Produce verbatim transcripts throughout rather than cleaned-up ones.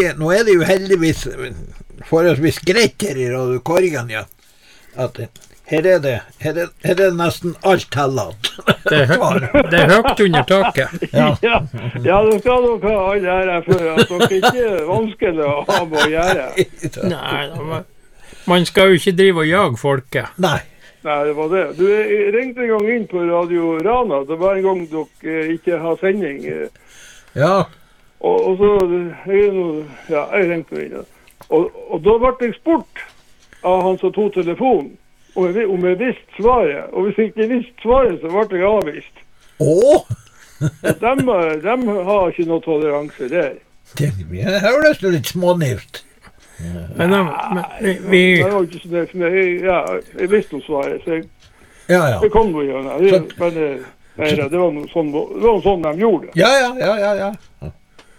det, nå er det jo heldigvis forholdsvis greit her i Radio Korgen, ja. At her er det, her er, her er det nesten alt tillat. Det er, hø det er høyt under taket. Ja, ja, ja det skal dere ha alle her for at dere ikke er vanskelig å ha med å gjøre. Nei, man skal jo ikke drive og jage folket. Nei. Nei, det var det. Du ringte en gang inn på Radio Rana. Det var en gang dere ikke har sending. Ja. Og, og så, jeg, ja, jeg ringte inn. Og, og da ble jeg spurt av han som tog telefonen, om jeg, om jeg visste svaret. Og hvis jeg ikke visste svaret, så ble jeg avvist. Åh! de, de har ikke noe toleranse der. Det høres jo litt smånivt. Men, da, men vi... Jeg var ikke sånn, sånn jeg, ja, jeg visste om svaret, så jeg, ja, ja. jeg kom jo igjen. Det, men nei, det var noe sånn, det var noe sånn de gjorde. Ja, ja, ja, ja, ja.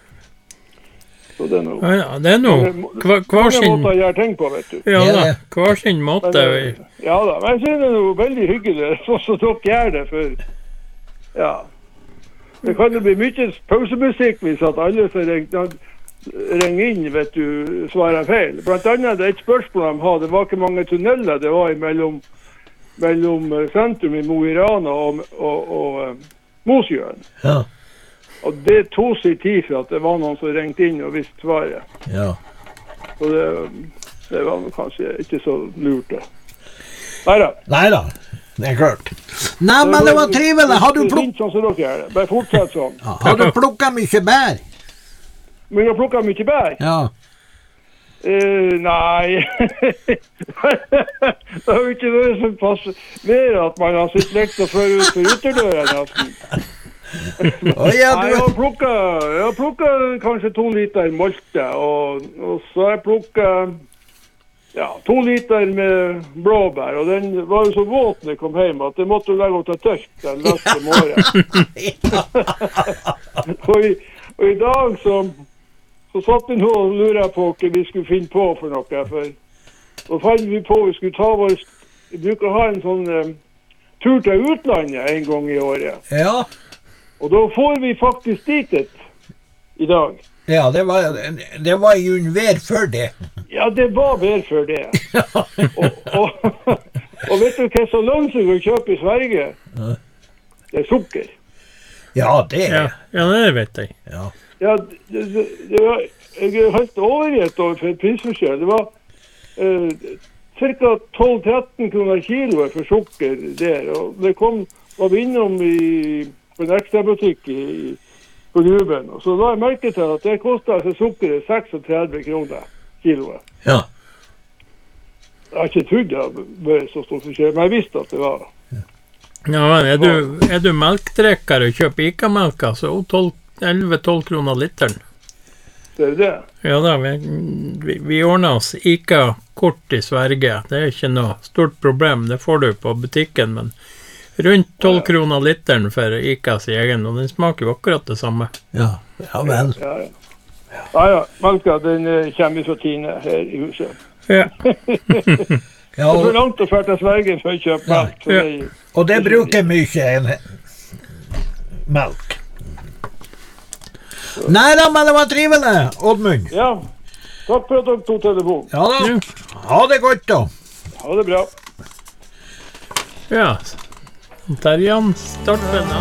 Så det er noe... Ja, ja, det er noe... Hver, hver sin... måter å gjøre ting på, vet du. Ja da, hver sin måte. Men, ja da, men jeg synes det er noe veldig hyggelig, så, så dere gjør det, for... Ja. Det kan jo bli mye pausemusikk hvis at alle som ringer ring inn, vet du, svarer feil. Blant annet det er et spørsmål de har, det var ikke mange tunneler det var mellom, mellom sentrum i Mo i Rana og, og, og uh, Mosjøen. Ja. Og det tog seg tid for at det var noen som ringte inn og visste svaret. Ja. Så det, det var kanskje ikke så lurt det. Neida. Neida, det er klart. Nei, men det var trivelig. Har du plukket... Sånn som dere gjør det. Bare fortsett sånn. Ja, har du plukket mye bær? Men jeg plukker mye bær? Ja. Uh, nei. Det har jo ikke vært så pass mer at man har sitt lekt å føre ut for uterdøra nesten. Oh, ja, du... Nei, jeg har plukket, jeg har plukket kanskje to liter molte, og, og så har jeg plukket ja, to liter med blåbær, og den var jo så våt når jeg kom hjem at jeg måtte legge opp til tørk den neste morgen. og, i, og i dag så Så satt vi nå og lurer på hva vi skulle finne på for noe, for da fant vi på vi skulle ta vår, vi bruker å ha en sånn um, tur til utlandet en gang i året. Ja. Og da får vi faktisk dit et i dag. Ja, det var, det var jo en vær før det. Ja, det var vær før det. og, og, og vet du hva så lønnsomt å kjøpe i Sverige? Ja. Det er sukker. Ja, det er. Ja, ja, det vet jeg. Ja. Ja, det, det, det var, jeg er helt overgitt over for prisforskjell. Det var eh, ca. tolv til tretten kroner kiloet for sukker der. Og det kom, var vi innom i, på en ekstra butikk i, på Ruben. Og så la jeg merke til at det kostet altså sukkeret seksogtredve kroner kiloet. Ja. Jeg har ikke trodd det var så stort forskjell, men jeg visste at det var. Ja, men er du, er du melkdrekker og kjøper Ica-melka, så elleve til tolv kroner literen. Det er det? Ja da, vi, vi, vi ordner oss Ica-kort i Sverige. Det er ikke noe stort problem, det får du på butikken, men rundt tolv kroner literen for Icas egen, og den smaker jo akkurat det samme. Ja, ja vel. Ja, ja. Ja, ja, melka, den kommer fra Tine her i huset. Ja. Ja, og... Det er langt å fære til Sverige for å kjøpe melk. Ja. Det... Og det bruker mye en... melk. Nei da, men det var trivelig, Oddmund. Ja, takk for at dere tog telefon. Ja da, ha det godt da. Ha det bra. Ja, Terjan starter den.